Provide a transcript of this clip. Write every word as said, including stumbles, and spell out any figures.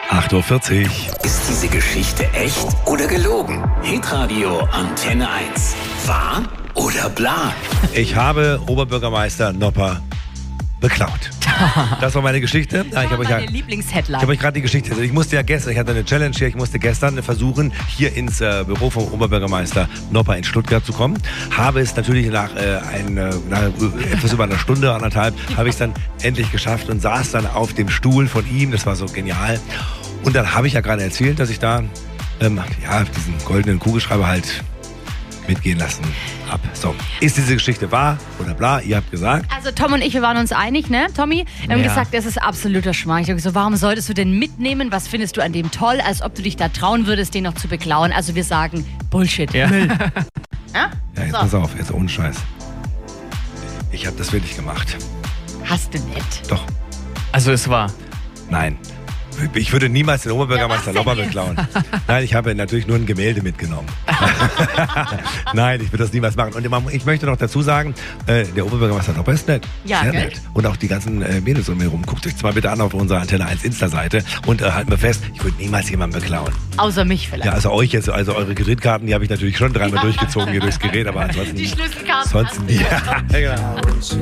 acht Uhr vierzig. Ist diese Geschichte echt oder gelogen? Hitradio Antenne eins. Wahr oder bla? Ich habe Oberbürgermeister Nopper beklaut. Das war meine Geschichte. Das ich war habe euch meine ja, Lieblingsheadline. ich habe euch gerade die Geschichte. Also ich musste ja gestern, ich hatte eine Challenge hier, ich musste gestern versuchen, hier ins äh, Büro vom Oberbürgermeister Nopper in Stuttgart zu kommen. Habe es natürlich nach, äh, ein, äh, nach etwas über einer Stunde, anderthalb, habe ich es dann endlich geschafft und saß dann auf dem Stuhl von ihm. Das war so genial. Und dann habe ich ja gerade erzählt, dass ich da ähm, ja, diesen goldenen Kugelschreiber halt mitgehen lassen habe. So, ist diese Geschichte wahr oder bla? Ihr habt gesagt. Also Tom und ich, wir waren uns einig, ne, Tommy? Wir haben Ja. gesagt, das ist absoluter Schmarrn. Ich habe gesagt, warum solltest du denn mitnehmen? Was findest du an dem toll? Als ob du dich da trauen würdest, den noch zu beklauen. Also wir sagen, Bullshit, Ja. Müll. Ja? Ja, jetzt So. pass auf, jetzt ohne Scheiß. Ich habe das wirklich gemacht. Hast du nicht. Doch, Also es war. nein. Ich würde niemals den Oberbürgermeister Ja, was Nopper denn beklauen. Nein, ich habe natürlich nur ein Gemälde mitgenommen. Nein, ich würde das niemals machen. Und ich möchte noch dazu sagen, äh, der Oberbürgermeister Nopper ist nett. Ja, Sehr gell? nett. Und auch die ganzen äh, Mädels um mich herum. Guckt euch zwar bitte an auf unserer Antenne eins Insta-Seite und äh, halten wir fest, ich würde niemals jemanden beklauen. Außer mich vielleicht. Ja, also euch jetzt, also eure Kreditkarten, die habe ich natürlich schon dreimal durchgezogen hier durchs Gerät, aber ansonsten... Die Schlüsselkarten. Ansonsten, ja, genau.